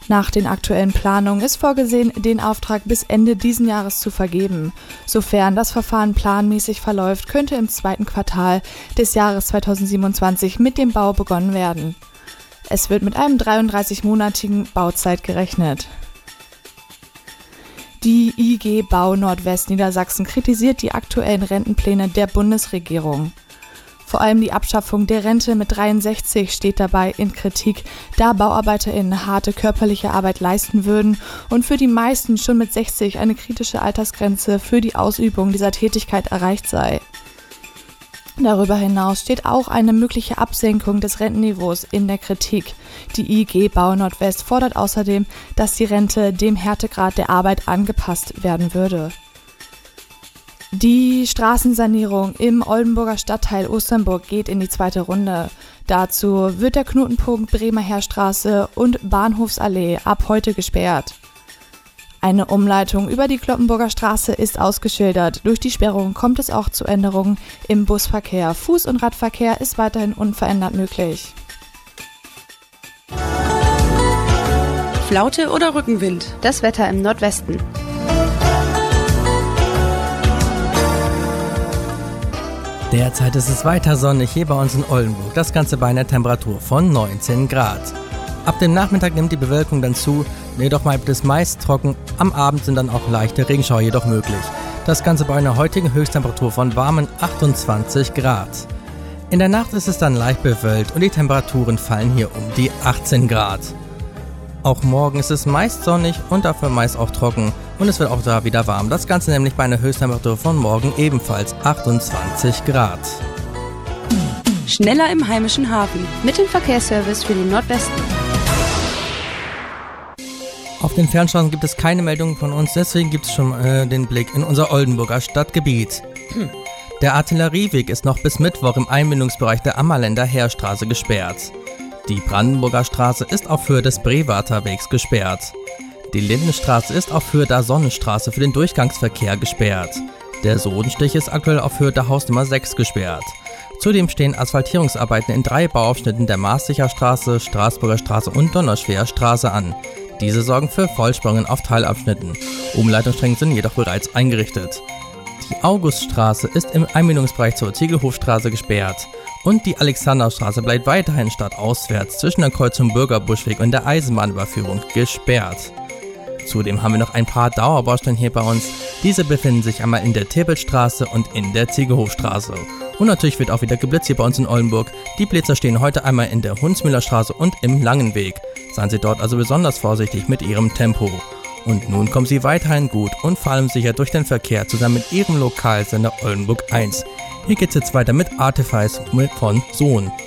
Nach den aktuellen Planungen ist vorgesehen, den Auftrag bis Ende diesen Jahres zu vergeben. Sofern das Verfahren planmäßig verläuft, könnte im 2. Quartal des Jahres 2027 mit dem Bau begonnen werden. Es wird mit einem 33-monatigen Bauzeit gerechnet. Die IG Bau Nordwest Niedersachsen kritisiert die aktuellen Rentenpläne der Bundesregierung. Vor allem die Abschaffung der Rente mit 63 steht dabei in Kritik, da BauarbeiterInnen harte körperliche Arbeit leisten würden und für die meisten schon mit 60 eine kritische Altersgrenze für die Ausübung dieser Tätigkeit erreicht sei. Darüber hinaus steht auch eine mögliche Absenkung des Rentenniveaus in der Kritik. Die IG Bau Nordwest fordert außerdem, dass die Rente dem Härtegrad der Arbeit angepasst werden würde. Die Straßensanierung im Oldenburger Stadtteil Osternburg geht in die 2. Runde. Dazu wird der Knotenpunkt Bremer Heerstraße und Bahnhofsallee ab heute gesperrt. Eine Umleitung über die Cloppenburger Straße ist ausgeschildert. Durch die Sperrung kommt es auch zu Änderungen im Busverkehr. Fuß- und Radverkehr ist weiterhin unverändert möglich. Flaute oder Rückenwind? Das Wetter im Nordwesten. Derzeit ist es weiter sonnig hier bei uns in Oldenburg, das Ganze bei einer Temperatur von 19 Grad. Ab dem Nachmittag nimmt die Bewölkung dann zu, jedoch bleibt es meist trocken, am Abend sind dann auch leichte Regenschauer jedoch möglich. Das Ganze bei einer heutigen Höchsttemperatur von warmen 28 Grad. In der Nacht ist es dann leicht bewölkt und die Temperaturen fallen hier um die 18 Grad. Auch morgen ist es meist sonnig und dafür meist auch trocken und es wird auch da wieder warm. Das Ganze nämlich bei einer Höchsttemperatur von morgen ebenfalls 28 Grad. Schneller im heimischen Hafen mit dem Verkehrsservice für den Nordwesten. Auf den Fernstraßen gibt es keine Meldungen von uns, deswegen gibt es schon den Blick in unser Oldenburger Stadtgebiet. Der Artillerieweg ist noch bis Mittwoch im Einbindungsbereich der Ammerländer Heerstraße gesperrt. Die Brandenburger Straße ist auf Höhe des Brewarter Wegs gesperrt. Die Lindenstraße ist auf Höhe der Sonnenstraße für den Durchgangsverkehr gesperrt. Der Sodenstich ist aktuell auf Höhe der Hausnummer 6 gesperrt. Zudem stehen Asphaltierungsarbeiten in 3 Bauabschnitten der Maastrichter Straße, Straßburger Straße und Donnerschwer Straße an. Diese sorgen für Vollsperrungen auf Teilabschnitten. Umleitungsstränge sind jedoch bereits eingerichtet. Die Auguststraße ist im Einbindungsbereich zur Ziegelhofstraße gesperrt. Und die Alexanderstraße bleibt weiterhin stadtauswärts zwischen der Kreuzung Bürgerbuschweg und der Eisenbahnüberführung gesperrt. Zudem haben wir noch ein paar Dauerbaustellen hier bei uns. Diese befinden sich einmal in der Tippelstraße und in der Ziegelhofstraße. Und natürlich wird auch wieder geblitzt hier bei uns in Oldenburg. Die Blitzer stehen heute einmal in der Hunsmüllerstraße und im Langenweg. Seien Sie dort also besonders vorsichtig mit Ihrem Tempo. Und nun kommen Sie weiterhin gut und vor allem sicher durch den Verkehr zusammen mit Ihrem Lokalsender Oldenburg 1. Hier geht's jetzt weiter mit Artifice von Sohn.